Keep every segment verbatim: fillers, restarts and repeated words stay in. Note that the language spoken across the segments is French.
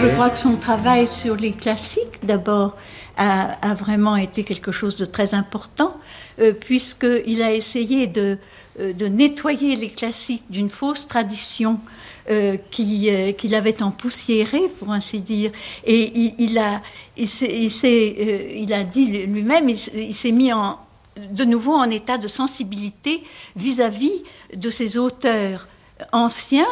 Je crois que son travail sur les classiques, d'abord, a, a vraiment été quelque chose de très important, euh, puisqu'il a essayé de, euh, de nettoyer les classiques d'une fausse tradition euh, qui, euh, qu'il avait empoussiérée, pour ainsi dire. Et il, il, a, il, s'est, il, s'est, euh, il a dit lui-même, il, il s'est mis en, de nouveau en état de sensibilité vis-à-vis de ces auteurs anciens,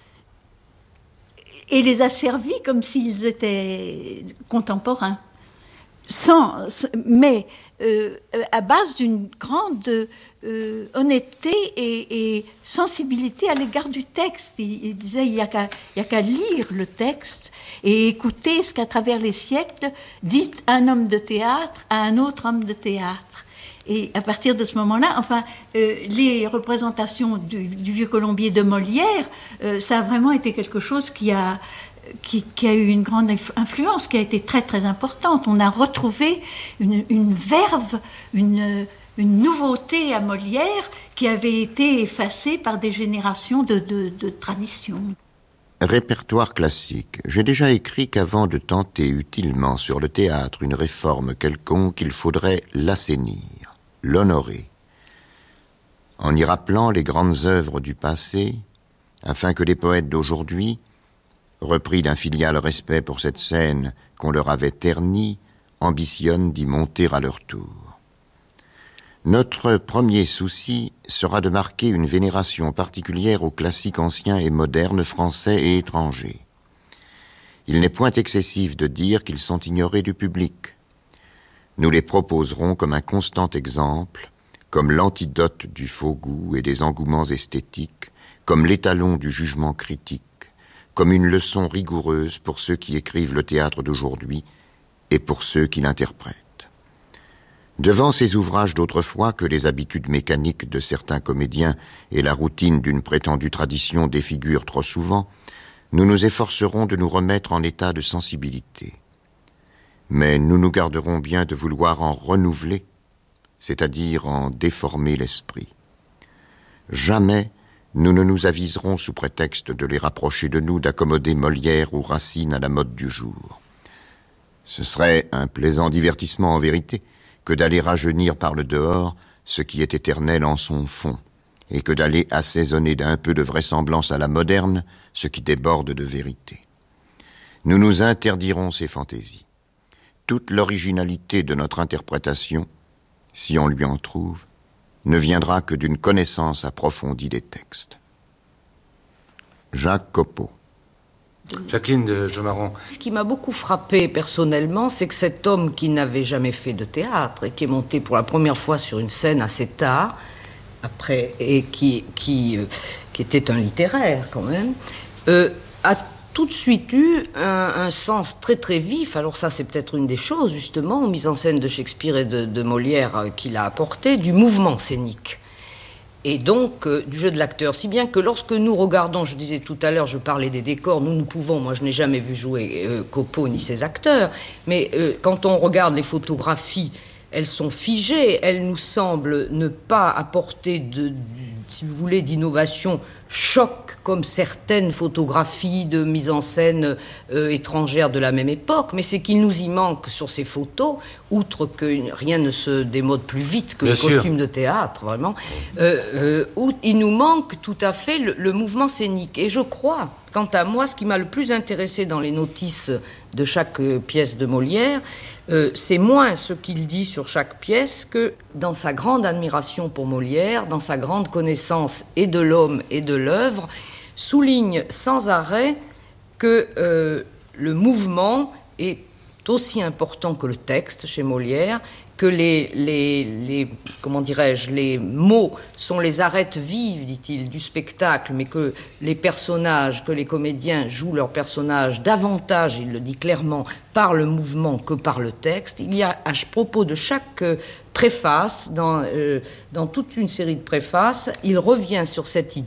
et les a servis comme s'ils étaient contemporains, sans, mais euh, à base d'une grande euh, honnêteté et, et sensibilité à l'égard du texte. Il, il disait, il n'y a qu'à, il y a qu'à lire le texte et écouter ce qu'à travers les siècles dit un homme de théâtre à un autre homme de théâtre. Et à partir de ce moment-là, enfin, euh, les représentations du, du Vieux Colombier de Molière, euh, ça a vraiment été quelque chose qui a, qui, qui a eu une grande influence, qui a été très très importante. On a retrouvé une, une verve, une, une nouveauté à Molière qui avait été effacée par des générations de, de, de traditions. Répertoire classique. J'ai déjà écrit qu'avant de tenter utilement sur le théâtre une réforme quelconque, il faudrait l'assainir, l'honorer, en y rappelant les grandes œuvres du passé, afin que les poètes d'aujourd'hui, repris d'un filial respect pour cette scène qu'on leur avait ternie, ambitionnent d'y monter à leur tour. Notre premier souci sera de marquer une vénération particulière aux classiques anciens et modernes, français et étrangers. Il n'est point excessif de dire qu'ils sont ignorés du public. Nous les proposerons comme un constant exemple, comme l'antidote du faux goût et des engouements esthétiques, comme l'étalon du jugement critique, comme une leçon rigoureuse pour ceux qui écrivent le théâtre d'aujourd'hui et pour ceux qui l'interprètent. Devant ces ouvrages d'autrefois que les habitudes mécaniques de certains comédiens et la routine d'une prétendue tradition défigurent trop souvent, nous nous efforcerons de nous remettre en état de sensibilité. Mais nous nous garderons bien de vouloir en renouveler, c'est-à-dire en déformer l'esprit. Jamais nous ne nous aviserons sous prétexte de les rapprocher de nous d'accommoder Molière ou Racine à la mode du jour. Ce serait un plaisant divertissement en vérité, que d'aller rajeunir par le dehors ce qui est éternel en son fond, et que d'aller assaisonner d'un peu de vraisemblance à la moderne ce qui déborde de vérité. Nous nous interdirons ces fantaisies. Toute l'originalité de notre interprétation, si on lui en trouve, ne viendra que d'une connaissance approfondie des textes. Jacques Copeau. Jacqueline de Jomaron. Ce qui m'a beaucoup frappé personnellement, c'est que cet homme qui n'avait jamais fait de théâtre et qui est monté pour la première fois sur une scène assez tard, après, et qui, qui, euh, qui était un littéraire quand même, euh, a tout de suite eu un, un sens très très vif. Alors ça, c'est peut-être une des choses justement aux mises en scène de Shakespeare et de, de Molière euh, qu'il a apporté, du mouvement scénique. Et donc, euh, du jeu de l'acteur. Si bien que lorsque nous regardons, je disais tout à l'heure, je parlais des décors, nous, nous pouvons, moi je n'ai jamais vu jouer euh, Copeau ni ses acteurs, mais euh, quand on regarde les photographies, elles sont figées, elles nous semblent ne pas apporter, de, de, si vous voulez, d'innovation choc, comme certaines photographies de mise en scène euh, étrangères de la même époque, mais c'est qu'il nous y manque sur ces photos, outre que rien ne se démode plus vite que Bien le sûr. costume de théâtre, vraiment, euh, euh, où il nous manque tout à fait le, le mouvement scénique. Et je crois, quant à moi, ce qui m'a le plus intéressé dans les notices de chaque euh, pièce de Molière, euh, c'est moins ce qu'il dit sur chaque pièce que dans sa grande admiration pour Molière, dans sa grande connaissance et de l'homme et de l'œuvre, souligne sans arrêt que euh, le mouvement est aussi important que le texte chez Molière, que les, les, les, comment dirais-je, les mots sont les arêtes vives, dit-il, du spectacle, mais que les personnages, que les comédiens jouent leurs personnages davantage, il le dit clairement, par le mouvement que par le texte. Il y a à propos de chaque euh, préface, dans, euh, dans toute une série de préfaces, il revient sur cette idée